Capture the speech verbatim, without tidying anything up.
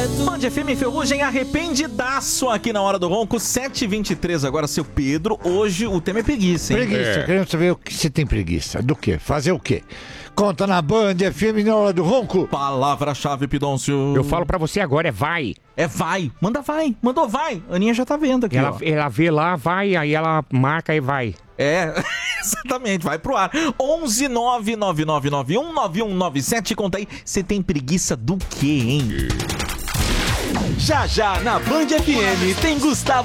medo. Band F M Ferrugem arrependidaço aqui na Hora do Ronco, sete e vinte e três agora, seu Pedro. Hoje o tema é preguiça, hein? Preguiça, é. Queremos saber o que você tem preguiça. Do quê? Fazer o quê? Conta na Band F M na Hora do Ronco. Palavra-chave, Pidoncio. Eu falo pra você agora, é vai. É vai. Manda vai. Mandou vai. Aninha já tá vendo aqui, ela, ó. Ela vê lá, vai, aí ela marca e vai. É, exatamente, vai pro ar. onze nove nove nove nove um nove um nove sete, conta aí, você tem preguiça do quê, hein? Já já na Band F M tem Gustavo